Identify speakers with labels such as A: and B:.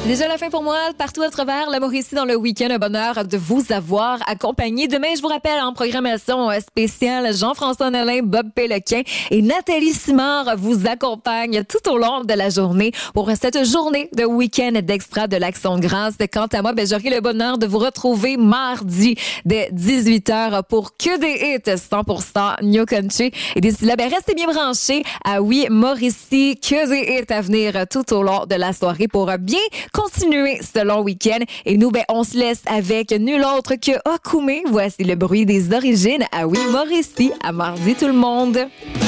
A: Déjà la fin pour moi, partout à travers la Mauricie dans le week-end. Un bonheur de vous avoir accompagné. Demain, je vous rappelle, en programmation spéciale, Jean-François Nolin, Bob Péloquin et Nathalie Simard vous accompagnent tout au long de la journée pour cette journée de week-end d'extra de l'Action de grâce. Quant à moi, j'aurai le bonheur de vous retrouver mardi dès 18h pour que des hits 100% New Country. Et d'ici là, restez bien branchés à Oui Mauricie, que des hits à venir tout au long de la soirée pour bien continuer ce long week-end. Et nous, on se laisse avec nul autre que Okume. Voici le bruit des origines à Oui Mauricie. À mardi tout le monde.